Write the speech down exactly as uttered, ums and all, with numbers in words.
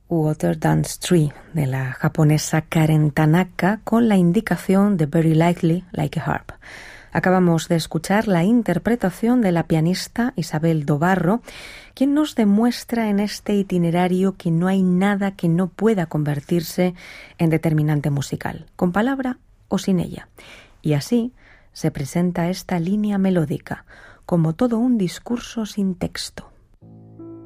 Water Dance Tree de la japonesa Karen Tanaka con la indicación de Very Lightly Like a Harp. Acabamos de escuchar la interpretación de la pianista Isabel Dobarro, quien nos demuestra en este itinerario que no hay nada que no pueda convertirse en determinante musical, con palabra o sin ella. Y así se presenta esta línea melódica, como todo un discurso sin texto.